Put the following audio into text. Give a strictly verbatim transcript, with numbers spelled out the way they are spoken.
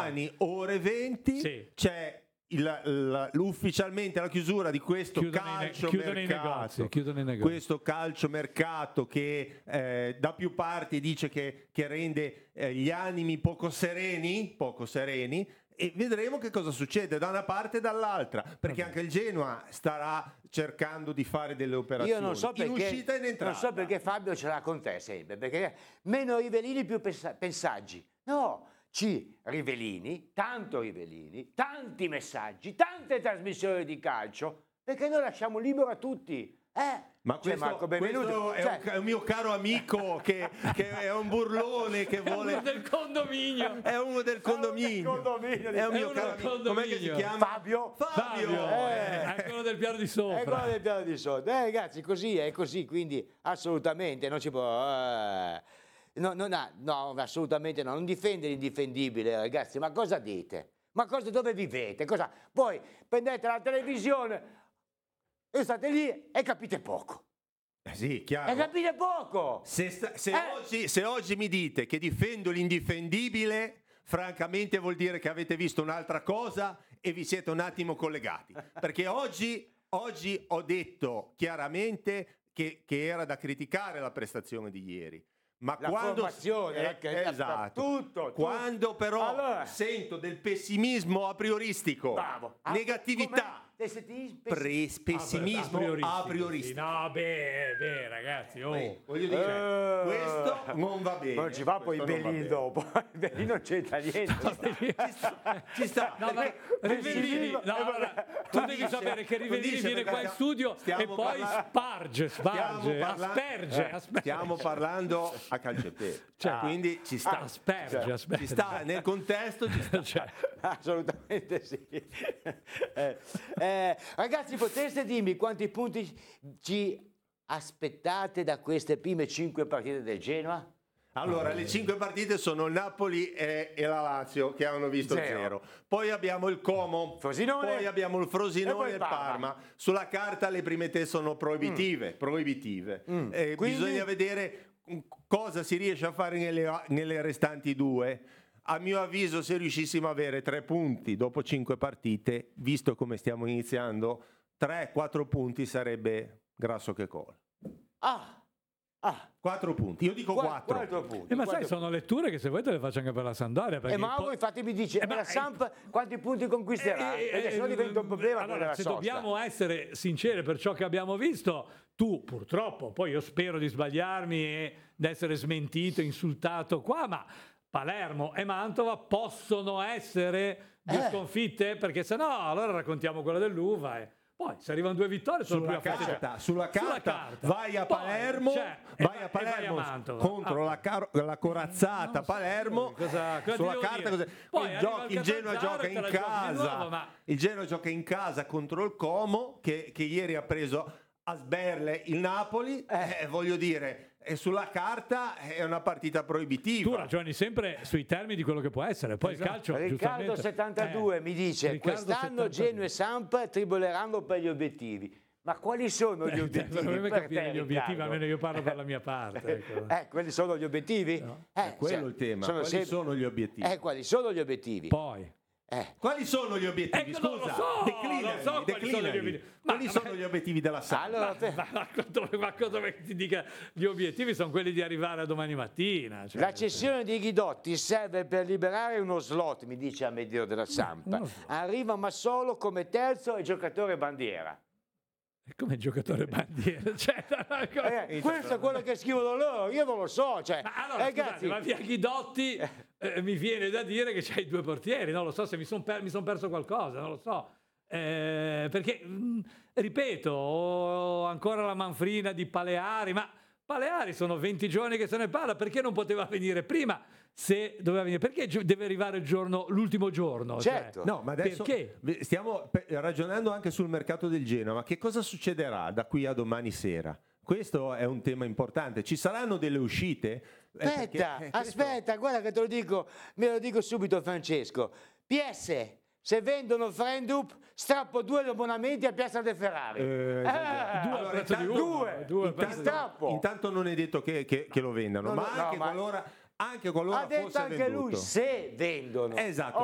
domani ore venti sì. c'è il, la, ufficialmente la chiusura di questo calcio mercato, questo calcio mercato che eh, da più parti dice che, che rende eh, gli animi poco sereni, poco sereni. E vedremo che cosa succede da una parte e dall'altra, perché anche il Genoa starà cercando di fare delle operazioni. Io non so perché, in uscita e in entrata. non so perché Fabio ce l'ha con te sempre, perché meno Rivellini più pensa- pensaggi. No, C, Rivellini, tanto Rivellini, tanti messaggi, tante trasmissioni di calcio, perché noi lasciamo libero a tutti. Eh? Ma questo, Marco questo è, cioè, un, è un mio caro amico che, che è un burlone che vuole... È uno del condominio. È uno del condominio. È un mio caro amico. Com'è che si chiama? Fabio. Fabio. Fabio. Eh. È quello del piano di sopra. È quello del piano di sopra. Eh, ragazzi, così è così, quindi assolutamente non si può... Eh. No, non ha, no, assolutamente no, non difende l'indifendibile, ragazzi, ma cosa dite? Ma cosa, dove vivete? Cosa? Poi prendete la televisione e state lì e capite poco. Eh sì, chiaro. E capite poco. Se, sta, se, eh. oggi, se oggi mi dite che difendo l'indifendibile, francamente vuol dire che avete visto un'altra cosa e vi siete un attimo collegati. Perché oggi, oggi ho detto chiaramente che, che era da criticare la prestazione di ieri. Ma la quando formazione, eh, esatto. tutto, tutto. Quando però allora, sento del pessimismo a prioristico, bravo. negatività, pre- pessimismo a prioristico. No, beh, beh, ragazzi, oh. Beh, voglio dire, uh, questo non va bene. Non ci va poi Belin dopo. Belin non c'entra niente. ci sta, ci sta. No, ma Rivellini, no, allora, tu devi dice, sapere che Rivellini viene qua in studio e poi parla- sparge, sparge, parla- asperge, eh, asperge. Stiamo parlando a calciopere, cioè, ah, quindi ci sta, asperge, cioè, asperge. ci sta nel contesto, ci sta. Cioè. Assolutamente sì. Eh, eh, ragazzi, poteste dirmi quanti punti ci aspettate da queste prime cinque partite del Genoa? Allora, le cinque partite sono il Napoli e, e la Lazio che hanno visto zero. zero. Poi abbiamo il Como, Frosinone, poi abbiamo il Frosinone e il Parma. Parma. Sulla carta le prime tre sono proibitive, mm. proibitive. Mm. Eh, Quindi... Bisogna vedere cosa si riesce a fare nelle, nelle restanti due. A mio avviso, se riuscissimo a avere tre punti dopo cinque partite, visto come stiamo iniziando, tre quattro punti sarebbe grasso che cola. Ah! Ah, quattro punti, io dico quattro. Eh, ma sai, sono letture che se vuoi te le faccio anche per la Sampdoria. E eh, Mauro poi... infatti mi dice, eh, ma la Samp eh, quanti punti conquisterà? Eh, perché eh, se no diventa un problema. Allora, se sosta. dobbiamo essere sinceri per ciò che abbiamo visto, tu purtroppo, poi io spero di sbagliarmi e di essere smentito, insultato qua, ma Palermo e Mantova possono essere due eh. sconfitte? Perché se no allora raccontiamo quella dell'Uva e... Poi se arrivano due vittorie sono sulla, più carta, sulla, carta, sulla carta vai a Poi, Palermo, cioè, vai a Palermo vai a contro ah, la, caro, la corazzata so, Palermo cosa, cosa sulla carta così. Poi il, giochi, il Genoa gioca in casa nuovo, ma... il Genoa gioca in casa contro il Como che, che ieri ha preso a sberle il Napoli, eh. Eh, voglio dire, e sulla carta è una partita proibitiva. Tu ragioni sempre sui termini di quello che può essere, poi esatto. il calcio Riccardo settantadue eh, mi dice Riccardo quest'anno Genoa e Samp triboleranno per gli obiettivi. Ma quali sono gli obiettivi? Dovrebbe capire te, gli obiettivi, almeno io parlo per la mia parte. Ecco. Eh, quelli sono gli obiettivi? No. Eh, è quello cioè, il tema, sono quali sempre... sono gli obiettivi? Eh, quali sono gli obiettivi? Poi... Eh. Quali sono gli obiettivi? Ecco, Scusa, non lo so, declinali, non so quali sono gli obiettivi. Ma, quali sono gli obiettivi della Samp? Allora, ma, ma, ma, dove, ma dove ti dica gli obiettivi sono quelli di arrivare a domani mattina. Cioè, la cessione di Ghidotti serve per liberare uno slot, mi dice Amedeo della Samp. Arriva Massolo come terzo e giocatore bandiera. Come giocatore bandiera, cioè, eh, questo è quello che scrivono loro, io non lo so. Cioè, ma allora, ragazzi, scusate, ma via Ghidotti eh, mi viene da dire che c'hai due portieri, non lo so se mi sono per, son perso qualcosa, non lo so. Eh, perché, mh, ripeto, ho ancora la manfrina di Paleari, ma Paleari sono venti giorni che se ne parla, perché non poteva venire prima? Se doveva venire, perché deve arrivare il giorno, l'ultimo giorno? Certo. Cioè, no, ma adesso perché? Stiamo ragionando anche sul mercato del Genoa, ma che cosa succederà da qui a domani sera? Questo è un tema importante. Ci saranno delle uscite? Aspetta, eh, aspetta, questo... guarda che te lo dico, me lo dico subito Francesco. P S, se vendono Frendup, strappo due abbonamenti a Piazza del Ferrari. Eh, eh, due, allora, intanto, due, due, intanto, strappo. Intanto non è detto che, che, che lo vendano, no, ma no, anche ma... qualora... Anche qualora ha detto fosse anche venduto. lui se vendono. Esatto.